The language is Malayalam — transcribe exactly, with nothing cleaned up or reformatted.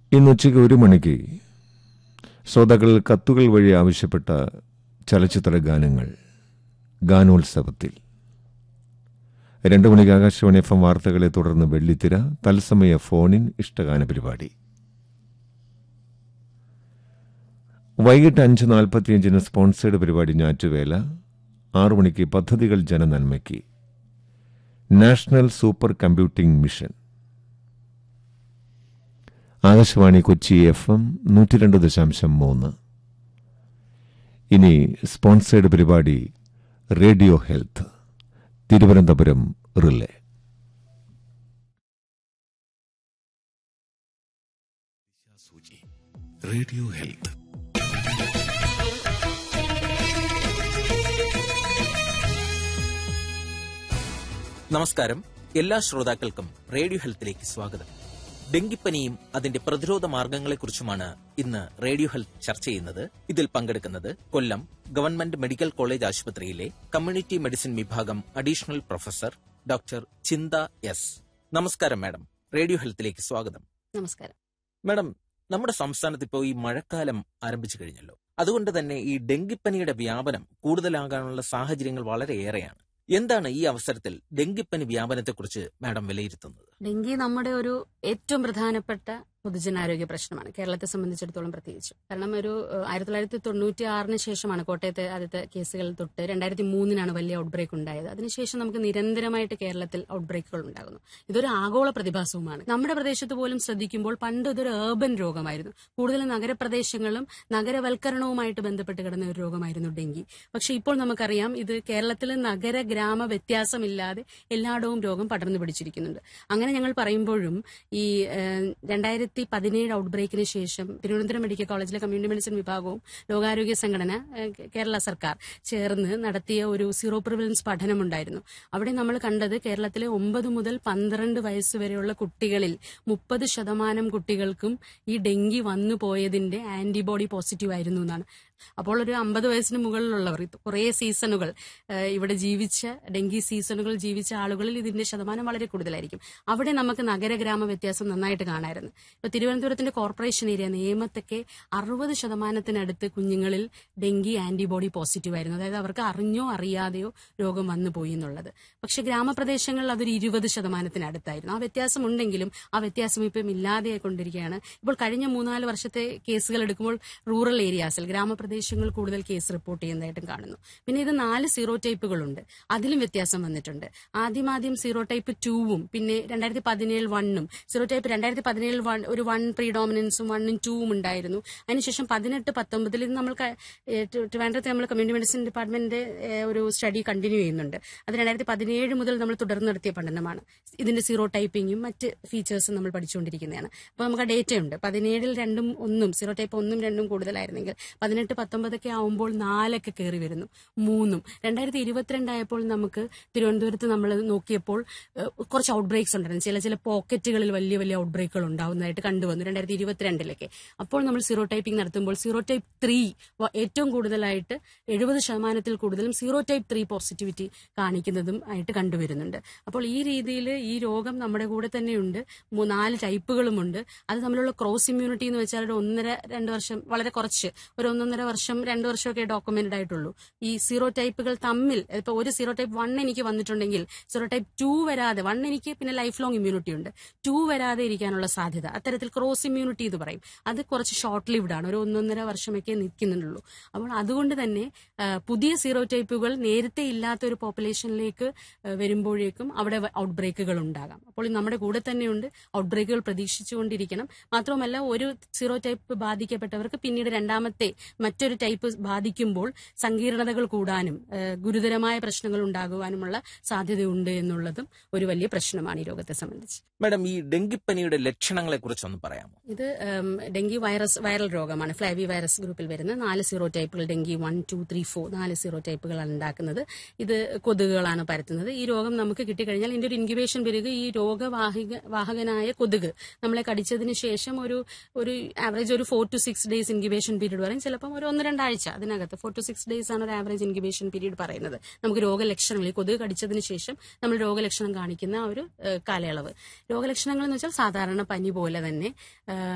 ഇന്ന് ഉച്ചയ്ക്ക് ഒരു മണിക്ക് ശ്രോതാക്കൾ കത്തുകൾ വഴി ആവശ്യപ്പെട്ട ചലച്ചിത്ര ഗാനങ്ങൾ ഗാനോത്സവത്തിൽ. രണ്ടു മണിക്ക് ആകാശവാണി എഫ് എം വാർത്തകളെ തുടർന്ന് വെള്ളിത്തിര തത്സമയ ഫോണിൻ ഇഷ്ടഗാന പരിപാടി. വൈകിട്ട് അഞ്ച് നാൽപ്പത്തിയഞ്ചിന് സ്പോൺസേഡ് പരിപാടി ഞാറ്റുവേല. ആറു മണിക്ക് പദ്ധതികൾ ജനനന്മയ്ക്ക് national super computing mission. Akashvani Kochi F M നൂറ്റി രണ്ട് ദശാംശം മൂന്ന്. ഇനി സ്പോൺസേഡ് പരിപാടി radio health Thiruvananthapuram relay. Radio health. നമസ്കാരം. എല്ലാ ശ്രോതാക്കൾക്കും റേഡിയോ ഹെൽത്തിലേക്ക് സ്വാഗതം. ഡെങ്കിപ്പനിയും അതിന്റെ പ്രതിരോധ മാർഗങ്ങളെക്കുറിച്ചുമാണ് ഇന്ന് റേഡിയോ ഹെൽത്ത് ചർച്ച ചെയ്യുന്നത്. ഇതിൽ പങ്കെടുക്കുന്നത് കൊല്ലം ഗവൺമെന്റ് മെഡിക്കൽ കോളേജ് ആശുപത്രിയിലെ കമ്മ്യൂണിറ്റി മെഡിസിൻ വിഭാഗം അഡീഷണൽ പ്രൊഫസർ ഡോക്ടർ ചിന്ത എസ്. നമസ്കാരം മാഡം, റേഡിയോ ഹെൽത്തിലേക്ക് സ്വാഗതം. നമസ്കാരം മാഡം, നമ്മുടെ സംസ്ഥാനത്ത് ഇപ്പോൾ ഈ മഴക്കാലം ആരംഭിച്ചു കഴിഞ്ഞല്ലോ. അതുകൊണ്ട് തന്നെ ഈ ഡെങ്കിപ്പനിയുടെ വ്യാപനം കൂടുതലാകാനുള്ള സാഹചര്യങ്ങൾ വളരെയേറെയാണ്. എന്താണ് ഈ അവസരത്തിൽ ഡെങ്കിപ്പനി വ്യാപനത്തെക്കുറിച്ച് മാഡം വിലയിരുത്തുന്നത്? ഡെങ്കി നമ്മുടെ ഒരു ഏറ്റവും പ്രധാനപ്പെട്ട പൊതുജനാരോഗ്യ പ്രശ്നമാണ്, കേരളത്തെ സംബന്ധിച്ചിടത്തോളം പ്രത്യേകിച്ച്. കാരണം ഒരു ആയിരത്തി തൊള്ളായിരത്തി തൊണ്ണൂറ്റി ആറിന് ശേഷമാണ് കോട്ടയത്തെ ആദ്യത്തെ കേസുകൾ തൊട്ട് രണ്ടായിരത്തി മൂന്നിനാണ് വലിയ ഔട്ട് ബ്രേക്ക് ഉണ്ടായത്. അതിനുശേഷം നമുക്ക് നിരന്തരമായിട്ട് കേരളത്തിൽ ഔട്ട് ബ്രേക്കുകൾ ഉണ്ടാകുന്നു. ഇതൊരു ആഗോള പ്രതിഭാസവുമാണ്. നമ്മുടെ പ്രദേശത്ത് പോലും ശ്രദ്ധിക്കുമ്പോൾ പണ്ട് ഇതൊരു ഏർബൻ രോഗമായിരുന്നു. കൂടുതലും നഗരപ്രദേശങ്ങളും നഗരവൽക്കരണവുമായിട്ട് ബന്ധപ്പെട്ട് കിടന്ന ഒരു രോഗമായിരുന്നു ഡെങ്കി. പക്ഷെ ഇപ്പോൾ നമുക്കറിയാം ഇത് കേരളത്തിൽ നഗര ഗ്രാമ വ്യത്യാസമില്ലാതെ എല്ലായിടവും രോഗം പടർന്നു പിടിച്ചിരിക്കുന്നുണ്ട്. അങ്ങനെ ഞങ്ങൾ പറയുമ്പോഴും ഈ രണ്ടായിരത്തി പതിനേഴ് ഔട്ട് ബ്രേക്കിന് ശേഷം തിരുവനന്തപുരം മെഡിക്കൽ കോളേജിലെ കമ്മ്യൂണിറ്റി മെഡിസിൻ വിഭാഗവും ലോകാരോഗ്യ സംഘടന കേരള സർക്കാർ ചേർന്ന് നടത്തിയ ഒരു സീറോ പ്രിവലൻസ് പഠനമുണ്ടായിരുന്നു. അവിടെ നമ്മൾ കണ്ടത് കേരളത്തിലെ ഒമ്പത് മുതൽ പന്ത്രണ്ട് വയസ്സ് വരെയുള്ള കുട്ടികളിൽ മുപ്പത് ശതമാനം കുട്ടികൾക്കും ഈ ഡെങ്കി വന്നു പോയതിന്റെ ആന്റിബോഡി പോസിറ്റീവ് ആയിരുന്നു എന്നാണ്. അപ്പോൾ ഒരു അമ്പത് വയസ്സിന് മുകളിലുള്ളവർ, കുറേ സീസണുകൾ ഇവിടെ ജീവിച്ച ഡെങ്കി സീസണുകൾ ജീവിച്ച ആളുകളിൽ ഇതിന്റെ ശതമാനം വളരെ കൂടുതലായിരിക്കും. അവിടെ നമുക്ക് നഗരഗ്രാമ വ്യത്യാസം നന്നായിട്ട് കാണാമായിരുന്നു. ഇപ്പൊ തിരുവനന്തപുരത്തിന്റെ കോർപ്പറേഷൻ ഏരിയ നേമത്തൊക്കെ അറുപത് ശതമാനത്തിനടുത്ത് കുഞ്ഞുങ്ങളിൽ ഡെങ്കി ആന്റിബോഡി പോസിറ്റീവ് ആയിരുന്നു. അതായത് അവർക്ക് അറിഞ്ഞോ അറിയാതെയോ രോഗം വന്നു പോയി എന്നുള്ളത്. പക്ഷെ ഗ്രാമപ്രദേശങ്ങളിൽ അതൊരു ഇരുപത് ശതമാനത്തിനടുത്തായിരുന്നു. ആ വ്യത്യാസം ഉണ്ടെങ്കിലും ആ വ്യത്യാസം ഇപ്പം ഇല്ലാതെ കൊണ്ടിരിക്കുകയാണ്. ഇപ്പോൾ കഴിഞ്ഞ മൂന്നാല് വർഷത്തെ കേസുകൾ എടുക്കുമ്പോൾ റൂറൽ ഏരിയാസിൽ ഗ്രാമപ്രദേശങ്ങൾ കൂടുതൽ കേസ് റിപ്പോർട്ട് ചെയ്യുന്നതായിട്ടും കാണുന്നു. പിന്നെ ഇത് നാല് സീറോ ടൈപ്പുകളുണ്ട്, അതിലും വ്യത്യാസം വന്നിട്ടുണ്ട്. ആദ്യം ആദ്യം സീറോ ടൈപ്പ് ടൂവും പിന്നെ രണ്ടായിരത്തി പതിനേഴ് വണ്ണും സീറോ ടൈപ്പ് രണ്ടായിരത്തി പതിനേഴ് വൺ ഒരു വൺ പ്രീഡോമിനൻസും വണ്ണും ടൂവും ഉണ്ടായിരുന്നു. അതിനുശേഷം പതിനെട്ട് പത്തൊമ്പതിൽ ഇത് നമ്മൾ ട്രിവാൻഡ്രത്തെ നമ്മൾ കമ്മ്യൂണിറ്റി മെഡിസിൻ ഡിപ്പാർട്ട്മെന്റിന്റെ ഒരു സ്റ്റഡി കണ്ടിന്യൂ ചെയ്യുന്നുണ്ട്. അത് രണ്ടായിരത്തി പതിനേഴ് മുതൽ നമ്മൾ തുടർന്ന് നടത്തിയ പഠനമാണ്. ഇതിന്റെ സീറോ ടൈപ്പിങ്ങും മറ്റ് ഫീച്ചേഴ്സും നമ്മൾ പഠിച്ചുകൊണ്ടിരിക്കുന്നതാണ്. അപ്പോൾ നമുക്ക് ആ ഡേറ്റ ഉണ്ട്. പതിനേഴിൽ രണ്ടും ഒന്നും സീറോ ടൈപ്പ് ഒന്നും രണ്ടും കൂടുതലായിരുന്നെങ്കിൽ പതിനെട്ട് പത്തൊമ്പതൊക്കെ ആവുമ്പോൾ നാലൊക്കെ കയറി വരുന്നു, മൂന്നും. രണ്ടായിരത്തി ഇരുപത്തിരണ്ടായപ്പോൾ നമുക്ക് തിരുവനന്തപുരത്ത് നമ്മൾ നോക്കിയപ്പോൾ കുറച്ച് ഔട്ട് ബ്രേക്സ് ഉണ്ടായിരുന്നു. ചില ചില പോക്കറ്റുകളിൽ വലിയ വലിയ ഔട്ട് ബ്രേക്കുകൾ ഉണ്ടാവുന്നതായിട്ട് കണ്ടുവന്നു രണ്ടായിരത്തി ഇരുപത്തിരണ്ടിലൊക്കെ. അപ്പോൾ നമ്മൾ സീറോ ടൈപ്പിംഗ് നടത്തുമ്പോൾ സീറോ ടൈപ്പ് ത്രീ ഏറ്റവും കൂടുതലായിട്ട് എഴുപത് ശതമാനത്തിൽ കൂടുതലും സീറോ ടൈപ്പ് ത്രീ പോസിറ്റിവിറ്റി കാണിക്കുന്നതും ആയിട്ട് കണ്ടുവരുന്നുണ്ട്. അപ്പോൾ ഈ രീതിയിൽ ഈ രോഗം നമ്മുടെ കൂടെ തന്നെയുണ്ട്. നാല് ടൈപ്പുകളുമുണ്ട്. അത് തമ്മിലുള്ള ക്രോസ് ഇമ്മ്യൂണിറ്റി എന്ന് വെച്ചാൽ ഒരു ഒന്നര രണ്ട് വർഷം, വളരെ കുറച്ച് ഒരു ഒന്നൊന്നര വർഷം രണ്ട് വർഷമൊക്കെ ഡോക്യുമെന്റഡ് ആയിട്ടുള്ളൂ. ഈ സീറോ ടൈപ്പുകൾ തമ്മിൽ ഇപ്പൊ ഒരു സീറോ ടൈപ്പ് വൺ എനിക്ക് വന്നിട്ടുണ്ടെങ്കിൽ സീറോ ടൈപ്പ് ടു വരാതെ, വൺ എനിക്ക് പിന്നെ ലൈഫ് ലോങ് ഇമ്മ്യൂണിറ്റി ഉണ്ട്, ടു വരാതെ ഇരിക്കാനുള്ള സാധ്യത, അത്തരത്തിൽ ക്രോസ് ഇമ്മ്യൂണിറ്റി എന്ന് പറയും, അത് കുറച്ച് ഷോർട്ട് ലിവ്ഡ് ആണ്, ഒരു ഒന്നൊന്നര വർഷമൊക്കെ നിൽക്കുന്നുള്ളൂ. അപ്പോൾ അതുകൊണ്ട് തന്നെ പുതിയ സീറോ ടൈപ്പുകൾ നേരത്തെ ഇല്ലാത്ത ഒരു പോപ്പുലേഷനിലേക്ക് വരുമ്പോഴേക്കും അവിടെ ഔട്ട് ബ്രേക്കുകൾ ഉണ്ടാകാം. അപ്പോൾ നമ്മുടെ കൂടെ തന്നെയുണ്ട്, ഔട്ട് ബ്രേക്കുകൾ പ്രതീക്ഷിച്ചുകൊണ്ടിരിക്കണം. മാത്രമല്ല ഒരു സീറോ ടൈപ്പ് ബാധിക്കപ്പെട്ടവർക്ക് പിന്നീട് രണ്ടാമത്തെ മറ്റൊരു ടൈപ്പ് ബാധിക്കുമ്പോൾ സങ്കീർണതകൾ കൂടാനും ഗുരുതരമായ പ്രശ്നങ്ങൾ ഉണ്ടാകുവാനുമുള്ള സാധ്യതയുണ്ട് എന്നുള്ളതും ഒരു വലിയ പ്രശ്നമാണ് ഈ രോഗത്തെ സംബന്ധിച്ച്. മാഡം, ഈ ഡെങ്കിപ്പനിയുടെ ലക്ഷണങ്ങളെ കുറിച്ചൊന്ന് പറയാമോ? ഇത് ഡെങ്കി വൈറസ് വൈറൽ രോഗമാണ്. ഫ്ലാവി വൈറസ് ഗ്രൂപ്പിൽ വരുന്ന നാല് zero ടൈപ്പുകൾ, dengue one two three four നാല് സീറോ ടൈപ്പുകളാണ് ഉണ്ടാക്കുന്നത്. ഇത് കൊതുകുകളാണ് പരത്തുന്നത്. ഈ രോഗം നമുക്ക് കിട്ടിക്കഴിഞ്ഞാൽ ഇതിന്റെ ഒരു ഇൻക്യുബേഷൻ പീരീഡ്, ഈ രോഗവാഹിക വാഹകനായ കൊതുക് നമ്മളെ കടിച്ചതിന് ശേഷം ഒരു ഒരു ആവറേജ് ഒരു four to six days incubation period പറയും. ചിലപ്പം ഒരു ഒന്ന് രണ്ടാഴ്ച അതിനകത്ത് ഫോർ ടു സിക്സ് ഡേയ്സ് ആണ് ഒരു ആവറേജ് ഇൻക്യുബേഷൻ പീരീഡ് പറയുന്നത്. നമുക്ക് രോഗലക്ഷണങ്ങൾ, ഈ കൊതുക് കടിച്ചതിന് ശേഷം നമ്മൾ രോഗലക്ഷണം കാണിക്കുന്ന ഒരു കാലയളവ്. രോഗലക്ഷണങ്ങൾ എന്ന് വെച്ചാൽ സാധാരണ പനി പോലെ തന്നെ